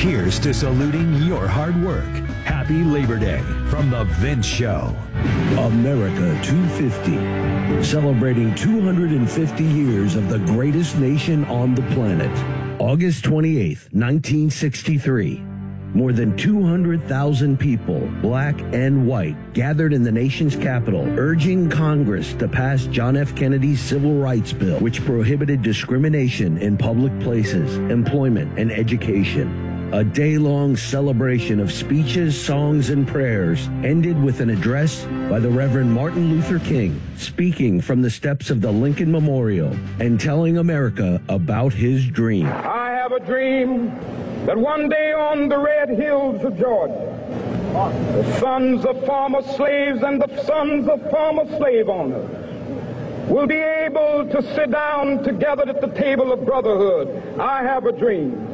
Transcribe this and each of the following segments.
Here's to saluting your hard work. Happy Labor Day from The Vince Show. America 250, celebrating 250 years of the greatest nation on the planet. August 28th, 1963. More than 200,000 people, black and white, gathered in the nation's capital, urging Congress to pass John F. Kennedy's Civil Rights Bill, which prohibited discrimination in public places, employment, and education. A day-long celebration of speeches, songs, and prayers ended with an address by the Reverend Martin Luther King, speaking from the steps of the Lincoln Memorial and telling America about his dream. I have a dream that one day on the red hills of Georgia, the sons of former slaves and the sons of former slave owners will be able to sit down together at the table of brotherhood. I have a dream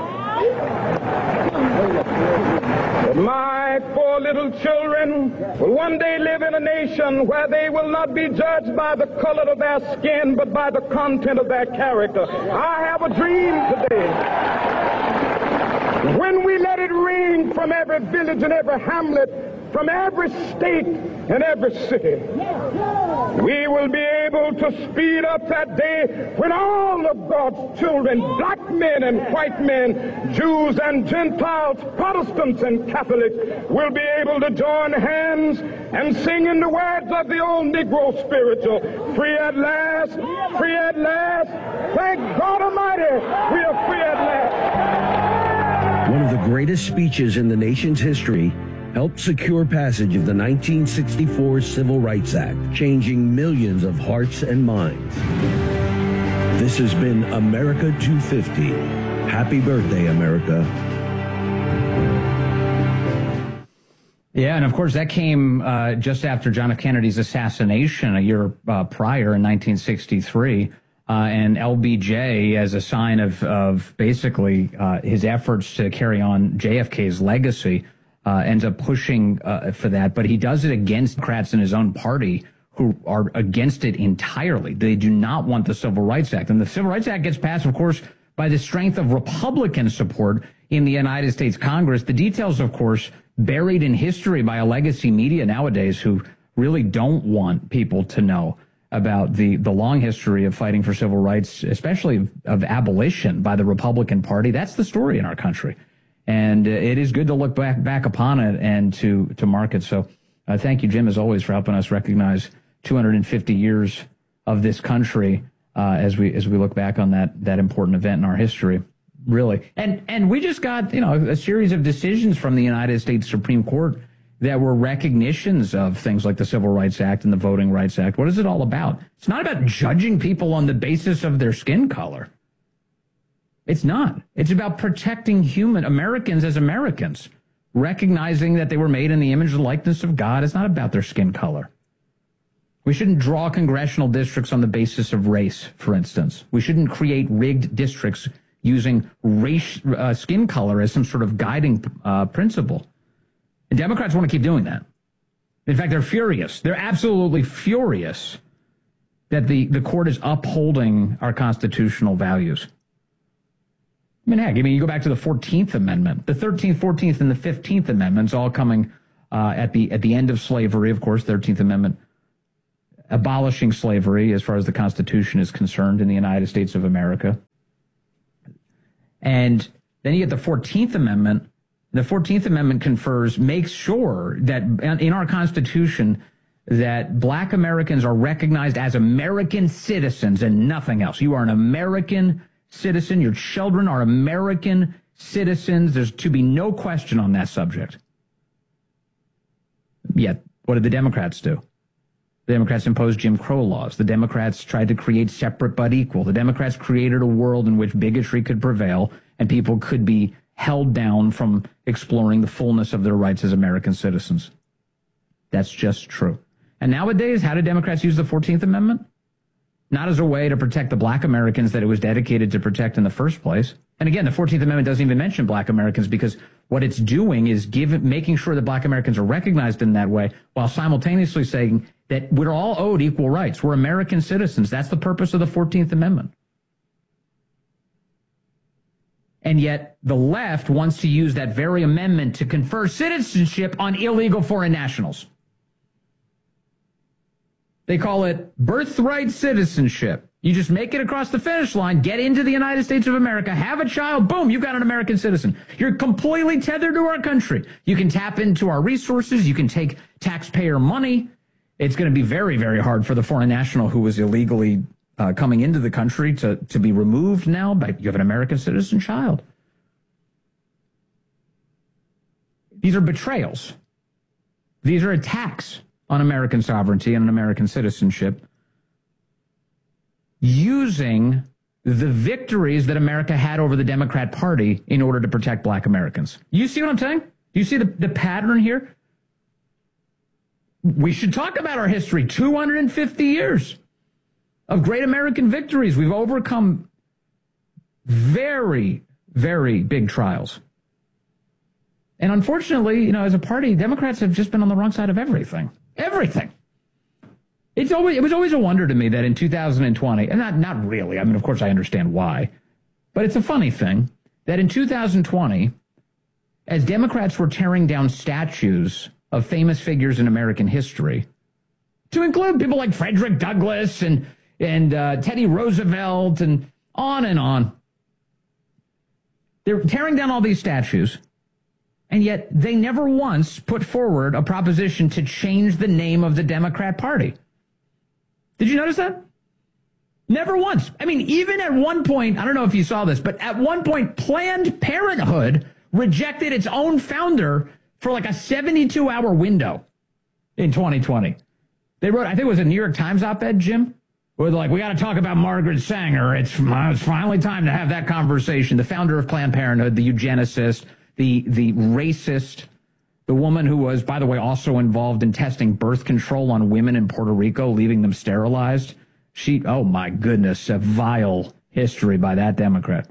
that my four little children will one day live in a nation where they will not be judged by the color of their skin, but by the content of their character. I have a dream today. When we let it ring from every village and every hamlet, from every state and every city, we will be able to speed up that day when all of God's children, black men and white men, Jews and Gentiles, Protestants and Catholics, will be able to join hands and sing in the words of the old Negro spiritual, free at last, free at last. Thank God Almighty, we are free at last. One of the greatest speeches in the nation's history helped secure passage of the 1964 Civil Rights Act, changing millions of hearts and minds. This has been America 250. Happy birthday, America. Yeah, and of course that came just after John F. Kennedy's assassination a year prior in 1963. And LBJ, as a sign of basically his efforts to carry on JFK's legacy, ends up pushing for that. But he does it against Democrats in his own party who are against it entirely. They do not want the Civil Rights Act. And the Civil Rights Act gets passed, of course, by the strength of Republican support in the United States Congress. The details, of course, buried in history by a legacy media nowadays who really don't want people to know about the long history of fighting for civil rights, especially of abolition by the Republican Party. That's the story in our country. And it is good to look back upon it and to mark it. So thank you, Jim, as always, for helping us recognize 250 years of this country as we look back on that important event in our history, really. And we just got, a series of decisions from the United States Supreme Court that were recognitions of things like the Civil Rights Act and the Voting Rights Act. What is it all about? It's not about judging people on the basis of their skin color. It's not. It's about protecting Americans as Americans, recognizing that they were made in the image and likeness of God. It's not about their skin color. We shouldn't draw congressional districts on the basis of race, for instance. We shouldn't create rigged districts using skin color as some sort of guiding principle. And Democrats want to keep doing that. In fact, they're furious. They're absolutely furious that the court is upholding our constitutional values. Heck, you go back to the 14th Amendment, the 13th, 14th, and the 15th Amendments, all coming at the end of slavery, of course, 13th Amendment, abolishing slavery as far as the Constitution is concerned in the United States of America. And then you get the 14th Amendment. The 14th Amendment makes sure that in our Constitution that black Americans are recognized as American citizens and nothing else. You are an American citizen. Your children are American citizens. There's to be no question on that subject. Yet, what did the Democrats do? The Democrats imposed Jim Crow laws. The Democrats tried to create separate but equal. The Democrats created a world in which bigotry could prevail and people could be held down from exploring the fullness of their rights as American citizens. That's just true. And nowadays, how do Democrats use the 14th Amendment? Not as a way to protect the black Americans that it was dedicated to protect in the first place. And again, the 14th Amendment doesn't even mention black Americans because what it's doing is making sure that black Americans are recognized in that way while simultaneously saying that we're all owed equal rights. We're American citizens. That's the purpose of the 14th Amendment. And yet the left wants to use that very amendment to confer citizenship on illegal foreign nationals. They call it birthright citizenship. You just make it across the finish line, get into the United States of America, have a child, boom, you've got an American citizen. You're completely tethered to our country. You can tap into our resources. You can take taxpayer money. It's going to be very, very hard for the foreign national who was illegally coming into the country to be removed now, but you have an American citizen child. These are betrayals. These are attacks on American sovereignty and American citizenship, using the victories that America had over the Democrat Party in order to protect black Americans. You see what I'm saying? Do you see the pattern here? We should talk about our history. 250 years of great American victories. We've overcome very, very big trials. And unfortunately, as a party, Democrats have just been on the wrong side of everything. Everything. It was always a wonder to me that in 2020, and not really, I mean, of course I understand why, but it's a funny thing that in 2020, as Democrats were tearing down statues of famous figures in American history, to include people like Frederick Douglass and Teddy Roosevelt and on, they're tearing down all these statues. And yet they never once put forward a proposition to change the name of the Democrat Party. Did you notice that? Never once. I mean, even at one point, I don't know if you saw this, but at one point, Planned Parenthood rejected its own founder for like a 72-hour window in 2020. They wrote, I think it was a New York Times op-ed, Jim, where they're like, we got to talk about Margaret Sanger. It's finally time to have that conversation. The founder of Planned Parenthood, the eugenicist, the racist, the woman who was, by the way, also involved in testing birth control on women in Puerto Rico, leaving them sterilized. Oh my goodness, a vile history by that Democrat.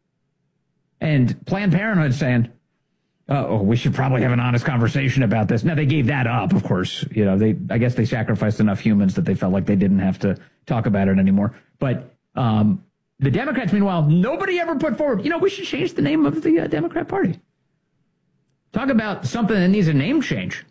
And Planned Parenthood saying, we should probably have an honest conversation about this. Now, they gave that up, of course. I guess they sacrificed enough humans that they felt like they didn't have to talk about it anymore. But the Democrats, meanwhile, nobody ever put forward, we should change the name of the Democrat Party. Talk about something that needs a name change.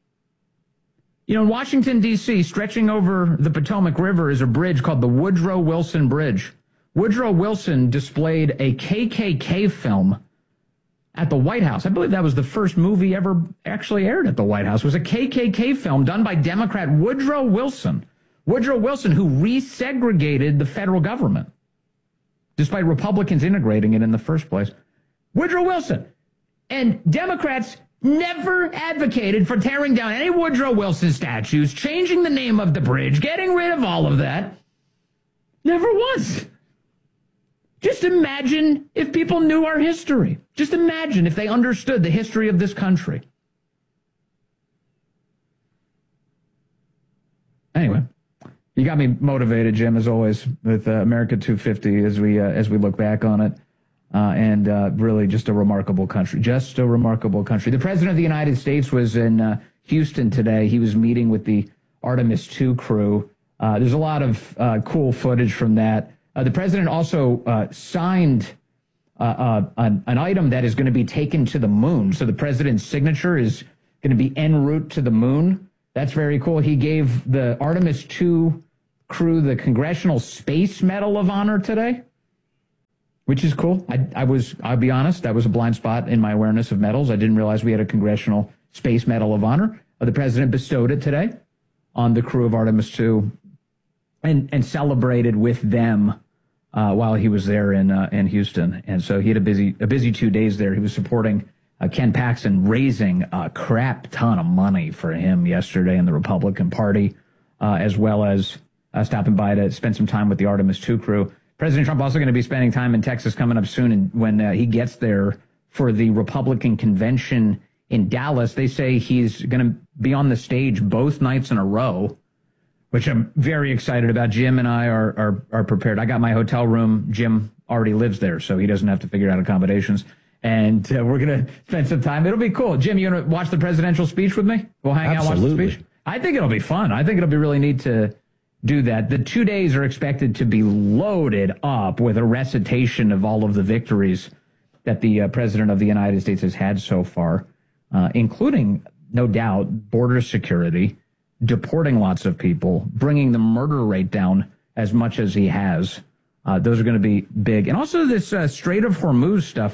In Washington, D.C., stretching over the Potomac River is a bridge called the Woodrow Wilson Bridge. Woodrow Wilson displayed a KKK film at the White House. I believe that was the first movie ever actually aired at the White House. It was a KKK film done by Democrat Woodrow Wilson. Woodrow Wilson, who resegregated the federal government, despite Republicans integrating it in the first place. Woodrow Wilson. And Democrats never advocated for tearing down any Woodrow Wilson statues, changing the name of the bridge, getting rid of all of that. Never once. Just imagine if people knew our history. Just imagine if they understood the history of this country. Anyway, you got me motivated, Jim, as always, with America 250 as we look back on it. And really just a remarkable country. Just a remarkable country. The President of the United States was in Houston today. He was meeting with the Artemis II crew. There's a lot of cool footage from that. The President also signed an item that is going to be taken to the moon. So the President's signature is going to be en route to the moon. That's very cool. He gave the Artemis II crew the Congressional Space Medal of Honor today, which is cool. I'll be honest, that was a blind spot in my awareness of medals. I didn't realize we had a Congressional Space Medal of Honor. The President bestowed it today on the crew of Artemis II and celebrated with them while he was there in Houston. And so he had a busy 2 days there. He was supporting Ken Paxton, raising a crap ton of money for him yesterday in the Republican Party, as well as stopping by to spend some time with the Artemis II crew. President Trump also going to be spending time in Texas coming up soon, and when he gets there for the Republican convention in Dallas, they say he's going to be on the stage both nights in a row, which I'm very excited about. Jim and I are prepared. I got my hotel room. Jim already lives there, so he doesn't have to figure out accommodations. And we're going to spend some time. It'll be cool. Jim, you going to watch the presidential speech with me? We'll hang out and watch the speech. I think it'll be fun. I think it'll be really neat to do that. The 2 days are expected to be loaded up with a recitation of all of the victories that the president of the United States has had so far, including, no doubt, border security, deporting lots of people, bringing the murder rate down as much as he has. Those are going to be big. And also this Strait of Hormuz stuff.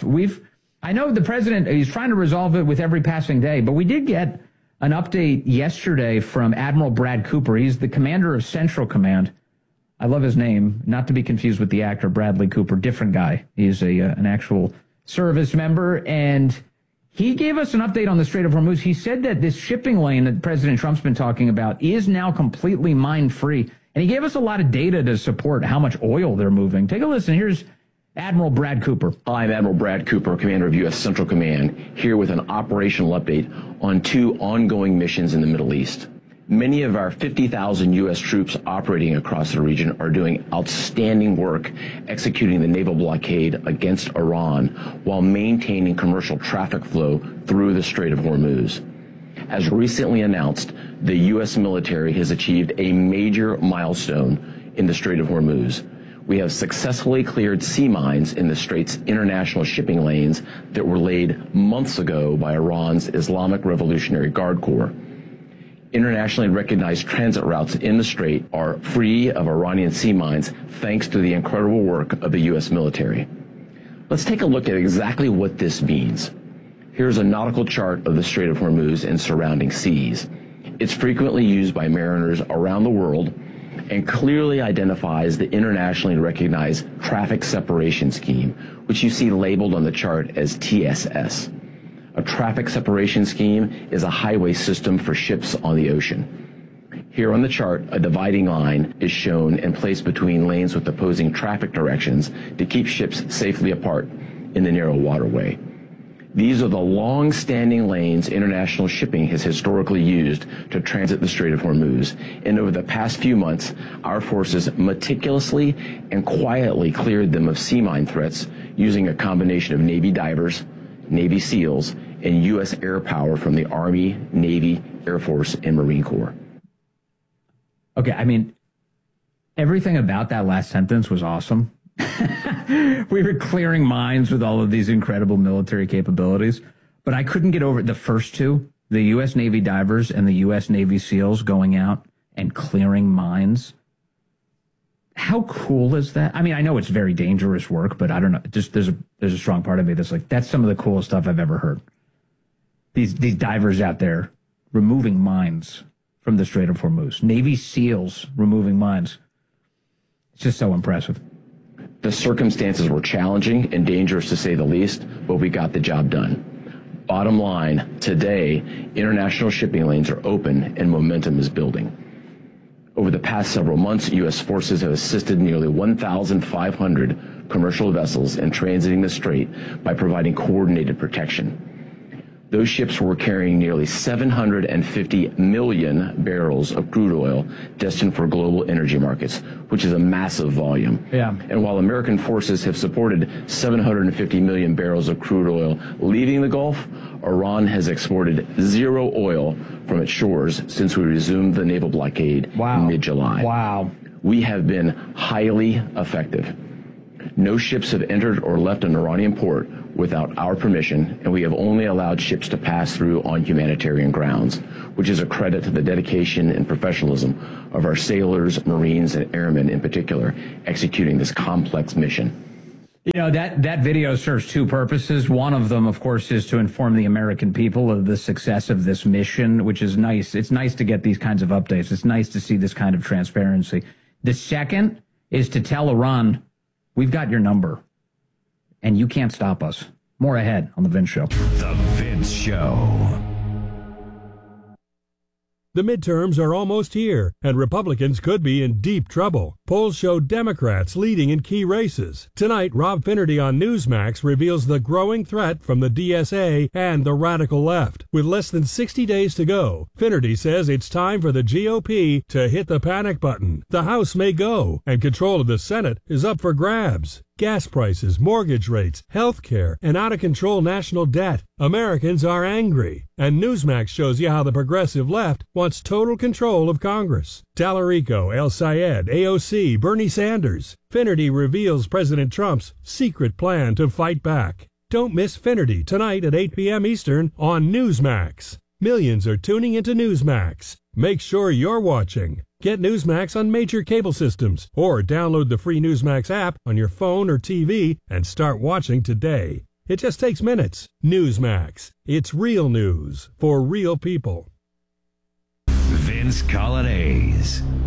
I know the president, he's trying to resolve it with every passing day, but we did get an update yesterday from Admiral Brad Cooper. He's the commander of Central Command. I love his name, not to be confused with the actor Bradley Cooper, different guy. He's an actual service member, and he gave us an update on the Strait of Hormuz. He said that this shipping lane that President Trump's been talking about is now completely mine-free, and he gave us a lot of data to support how much oil they're moving. Take a listen. Here's Admiral Brad Cooper. I'm Admiral Brad Cooper, Commander of U.S. Central Command, here with an operational update on 2 ongoing missions in the Middle East. Many of our 50,000 U.S. troops operating across the region are doing outstanding work executing the naval blockade against Iran while maintaining commercial traffic flow through the Strait of Hormuz. As recently announced, the U.S. military has achieved a major milestone in the Strait of Hormuz. We have successfully cleared sea mines in the Strait's international shipping lanes that were laid months ago by Iran's Islamic Revolutionary Guard Corps. Internationally recognized transit routes in the Strait are free of Iranian sea mines thanks to the incredible work of the U.S. military. Let's take a look at exactly what this means. Here's a nautical chart of the Strait of Hormuz and surrounding seas. It's frequently used by mariners around the world and clearly identifies the internationally recognized traffic separation scheme, which you see labeled on the chart as TSS. A traffic separation scheme is a highway system for ships on the ocean. Here on the chart, a dividing line is shown and placed between lanes with opposing traffic directions to keep ships safely apart in the narrow waterway. These are the long-standing lanes international shipping has historically used to transit the Strait of Hormuz, and over the past few months, our forces meticulously and quietly cleared them of sea mine threats using a combination of Navy divers, Navy SEALs, and U.S. air power from the Army, Navy, Air Force, and Marine Corps. Okay, I mean, everything about that last sentence was awesome. We were clearing mines with all of these incredible military capabilities, but I couldn't get over the first two, the U.S. Navy divers and the U.S. Navy SEALs going out and clearing mines. How cool is that? I mean, I know it's very dangerous work, but I don't know. Just there's a strong part of me that's like, that's some of the coolest stuff I've ever heard. These divers out there removing mines from the Strait of Hormuz. Navy SEALs removing mines. It's just so impressive. The circumstances were challenging and dangerous to say the least, but we got the job done. Bottom line, today, international shipping lanes are open and momentum is building. Over the past several months, U.S. forces have assisted nearly 1,500 commercial vessels in transiting the strait by providing coordinated protection. Those ships were carrying nearly 750 million barrels of crude oil destined for global energy markets, which is a massive volume. Yeah. And while American forces have supported 750 million barrels of crude oil leaving the Gulf, Iran has exported zero oil from its shores since we resumed the naval blockade in mid-July. Wow. We have been highly effective. No ships have entered or left an Iranian port without our permission, and we have only allowed ships to pass through on humanitarian grounds, which is a credit to the dedication and professionalism of our sailors, Marines, and airmen in particular, executing this complex mission. You know, that video serves two purposes. One of them, of course, is to inform the American people of the success of this mission, which is nice. It's nice to get these kinds of updates. It's nice to see this kind of transparency. The second is to tell Iran, we've got your number, and you can't stop us. More ahead on The Vince Show. The Vince Show. The midterms are almost here, and Republicans could be in deep trouble. Polls show Democrats leading in key races. Tonight, Rob Finnerty on Newsmax reveals the growing threat from the DSA and the radical left. With less than 60 days to go, Finnerty says it's time for the GOP to hit the panic button. The House may go, and control of the Senate is up for grabs. Gas prices, mortgage rates, health care, and out-of-control national debt. Americans are angry. And Newsmax shows you how the progressive left wants total control of Congress. Tallarico, El Sayed, AOC, Bernie Sanders. Finnerty reveals President Trump's secret plan to fight back. Don't miss Finnerty tonight at 8 p.m. Eastern on Newsmax. Millions are tuning into Newsmax. Make sure you're watching. Get Newsmax on major cable systems or download the free Newsmax app on your phone or TV and start watching today. It just takes minutes. Newsmax. It's real news for real people. Vince Coglianese.